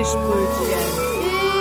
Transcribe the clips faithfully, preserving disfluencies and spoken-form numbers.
Fischbrötchen.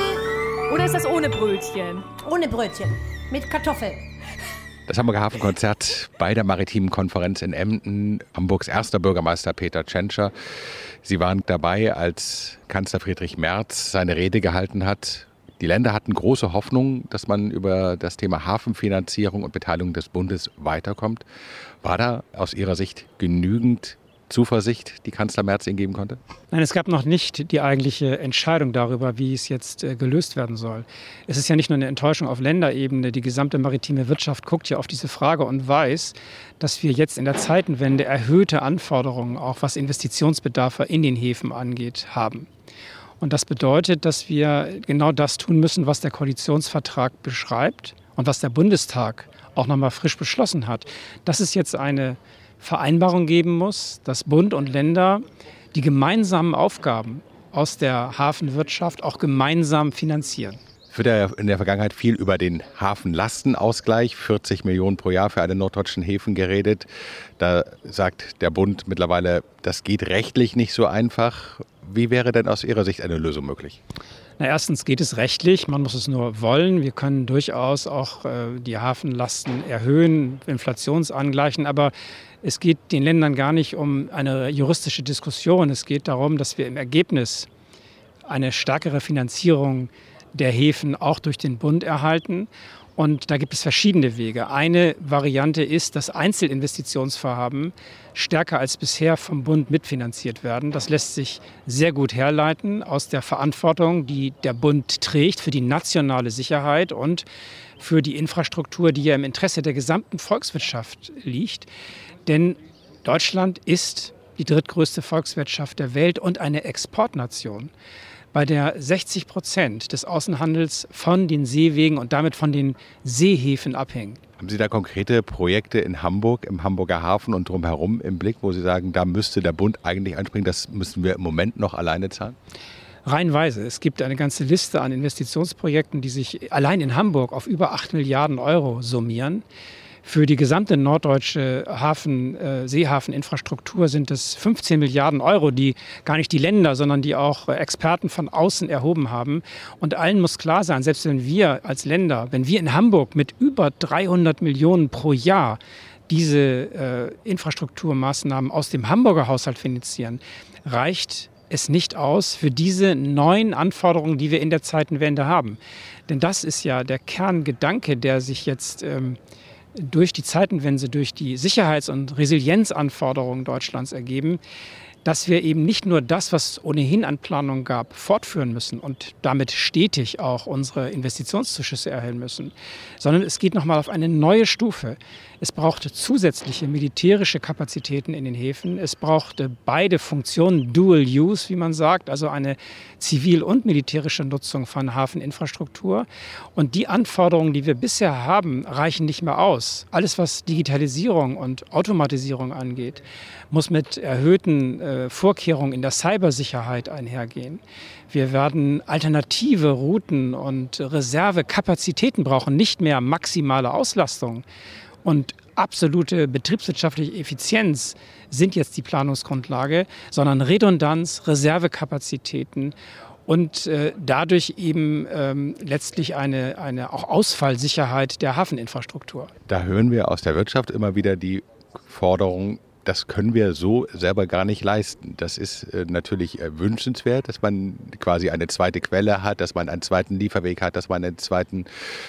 Oder ist das ohne Brötchen? Ohne Brötchen, mit Kartoffeln. Das Hamburger Hafenkonzert bei der Maritimen Konferenz in Emden. Hamburgs erster Bürgermeister Peter Tschentscher. Sie waren dabei, als Kanzler Friedrich Merz seine Rede gehalten hat. Die Länder hatten große Hoffnung, dass man über das Thema Hafenfinanzierung und Beteiligung des Bundes weiterkommt. War da aus Ihrer Sicht genügend Zuversicht, die Kanzler Merz Ihnen geben konnte? Nein, es gab noch nicht die eigentliche Entscheidung darüber, wie es jetzt äh, gelöst werden soll. Es ist ja nicht nur eine Enttäuschung auf Länderebene. Die gesamte maritime Wirtschaft guckt ja auf diese Frage und weiß, dass wir jetzt in der Zeitenwende erhöhte Anforderungen, auch was Investitionsbedarfe in den Häfen angeht, haben. Und das bedeutet, dass wir genau das tun müssen, was der Koalitionsvertrag beschreibt und was der Bundestag auch noch mal frisch beschlossen hat. Dass es jetzt eine Vereinbarung geben muss, dass Bund und Länder die gemeinsamen Aufgaben aus der Hafenwirtschaft auch gemeinsam finanzieren. Es wird ja in der Vergangenheit viel über den Hafenlastenausgleich, vierzig Millionen pro Jahr für alle norddeutschen Häfen geredet. Da sagt der Bund mittlerweile, das geht rechtlich nicht so einfach. Wie wäre denn aus Ihrer Sicht eine Lösung möglich? Na, erstens geht es rechtlich, man muss es nur wollen. Wir können durchaus auch äh, die Hafenlasten erhöhen, inflationsangleichen, aber es geht den Ländern gar nicht um eine juristische Diskussion. Es geht darum, dass wir im Ergebnis eine stärkere Finanzierung der Häfen auch durch den Bund erhalten. Und da gibt es verschiedene Wege. Eine Variante ist, dass Einzelinvestitionsvorhaben stärker als bisher vom Bund mitfinanziert werden. Das lässt sich sehr gut herleiten aus der Verantwortung, die der Bund trägt für die nationale Sicherheit und für die Infrastruktur, die ja im Interesse der gesamten Volkswirtschaft liegt. Denn Deutschland ist die drittgrößte Volkswirtschaft der Welt und eine Exportnation, bei der sechzig Prozent des Außenhandels von den Seewegen und damit von den Seehäfen abhängen. Haben Sie da konkrete Projekte in Hamburg, im Hamburger Hafen und drumherum im Blick, wo Sie sagen, da müsste der Bund eigentlich einspringen, das müssen wir im Moment noch alleine zahlen? Reihenweise. Es gibt eine ganze Liste an Investitionsprojekten, die sich allein in Hamburg auf über acht Milliarden Euro summieren. Für die gesamte norddeutsche Hafen, äh, Seehafeninfrastruktur sind es fünfzehn Milliarden Euro, die gar nicht die Länder, sondern die auch äh, Experten von außen erhoben haben. Und allen muss klar sein, selbst wenn wir als Länder, wenn wir in Hamburg mit über dreihundert Millionen pro Jahr diese äh, Infrastrukturmaßnahmen aus dem Hamburger Haushalt finanzieren, reicht es nicht aus für diese neuen Anforderungen, die wir in der Zeitenwende haben. Denn das ist ja der Kerngedanke, der sich jetzt ähm, durch die Zeitenwende, durch die Sicherheits- und Resilienzanforderungen Deutschlands ergeben, dass wir eben nicht nur das, was es ohnehin an Planung gab, fortführen müssen und damit stetig auch unsere Investitionszuschüsse erhöhen müssen, sondern es geht nochmal auf eine neue Stufe. Es braucht zusätzliche militärische Kapazitäten in den Häfen. Es braucht beide Funktionen, Dual Use, wie man sagt, also eine zivil- und militärische Nutzung von Hafeninfrastruktur. Und die Anforderungen, die wir bisher haben, reichen nicht mehr aus. Alles, was Digitalisierung und Automatisierung angeht, muss mit erhöhten äh, Vorkehrungen in der Cybersicherheit einhergehen. Wir werden alternative Routen und Reservekapazitäten brauchen, nicht mehr maximale Auslastung. Und absolute betriebswirtschaftliche Effizienz sind jetzt die Planungsgrundlage, sondern Redundanz, Reservekapazitäten und äh, dadurch eben ähm, letztlich eine, eine auch Ausfallsicherheit der Hafeninfrastruktur. Da hören wir aus der Wirtschaft immer wieder die Forderung, das können wir so selber gar nicht leisten. Das ist äh, natürlich äh, wünschenswert, dass man quasi eine zweite Quelle hat, dass man einen zweiten Lieferweg hat, dass man einen zweiten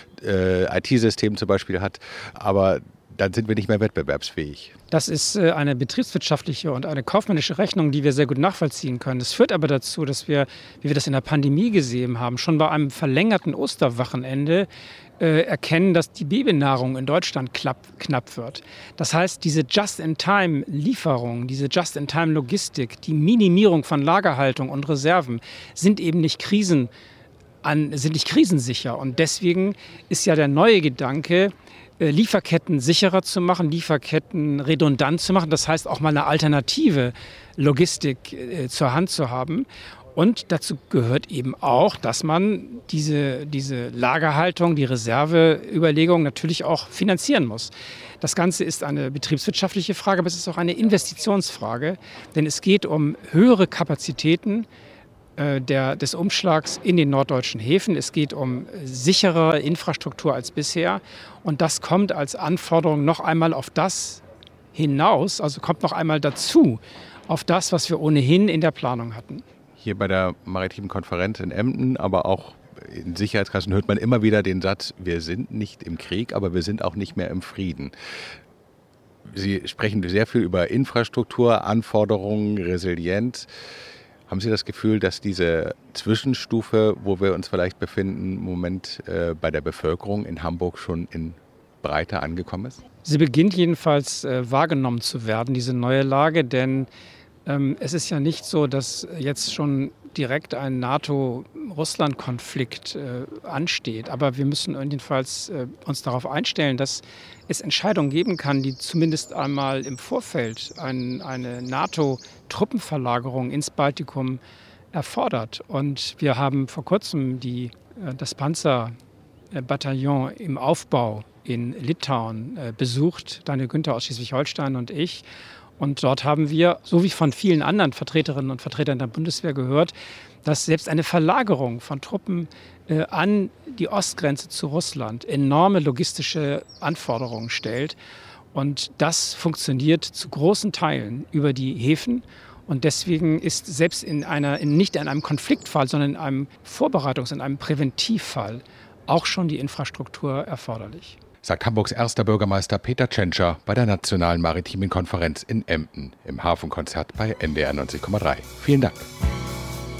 äh, I T-System zum Beispiel hat. Aber dann sind wir nicht mehr wettbewerbsfähig. Das ist äh, eine betriebswirtschaftliche und eine kaufmännische Rechnung, die wir sehr gut nachvollziehen können. Das führt aber dazu, dass wir, wie wir das in der Pandemie gesehen haben, schon bei einem verlängerten Osterwochenende äh, erkennen, dass die Babynahrung in Deutschland klapp, knapp wird. Das heißt, diese Just-in-Time-Lieferung, diese Just-in-Time-Logistik, die Minimierung von Lagerhaltung und Reserven sind eben nicht Krisen, an, sind nicht krisensicher. Und deswegen ist ja der neue Gedanke, Lieferketten sicherer zu machen, Lieferketten redundant zu machen. Das heißt, auch mal eine alternative Logistik äh, zur Hand zu haben. Und dazu gehört eben auch, dass man diese, diese Lagerhaltung, die Reserveüberlegung natürlich auch finanzieren muss. Das Ganze ist eine betriebswirtschaftliche Frage, aber es ist auch eine Investitionsfrage. Denn es geht um höhere Kapazitäten äh, der, des Umschlags in den norddeutschen Häfen. Es geht um sichere Infrastruktur als bisher. Und das kommt als Anforderung noch einmal auf das hinaus, also kommt noch einmal dazu, auf das, was wir ohnehin in der Planung hatten. Hier bei der Maritimen Konferenz in Emden, aber auch in Sicherheitskreisen hört man immer wieder den Satz, wir sind nicht im Krieg, aber wir sind auch nicht mehr im Frieden. Sie sprechen sehr viel über Infrastruktur, Anforderungen, Resilienz. Haben Sie das Gefühl, dass diese Zwischenstufe, wo wir uns vielleicht befinden, im Moment äh, bei der Bevölkerung in Hamburg schon in Breite angekommen ist? Sie beginnt jedenfalls äh, wahrgenommen zu werden, diese neue Lage, denn ähm, es ist ja nicht so, dass jetzt schon direkt ein NATO-Russland-Konflikt äh, ansteht. Aber wir müssen jedenfalls äh, uns darauf einstellen, dass es Entscheidungen geben kann, die zumindest einmal im Vorfeld ein, eine NATO-Truppenverlagerung ins Baltikum erfordert. Und wir haben vor kurzem die, äh, das Panzerbataillon im Aufbau in Litauen äh, besucht, Daniel Günther aus Schleswig-Holstein und ich. Und dort haben wir, so wie von vielen anderen Vertreterinnen und Vertretern der Bundeswehr gehört, dass selbst eine Verlagerung von Truppen äh, an die Ostgrenze zu Russland enorme logistische Anforderungen stellt. Und das funktioniert zu großen Teilen über die Häfen. Und deswegen ist selbst in einer, in, nicht in einem Konfliktfall, sondern in einem Vorbereitungs-, in einem Präventivfall auch schon die Infrastruktur erforderlich. Sagt Hamburgs erster Bürgermeister Peter Tschentscher bei der Nationalen Maritimen Konferenz in Emden im Hafenkonzert bei N D R neunzig Komma drei. Vielen Dank.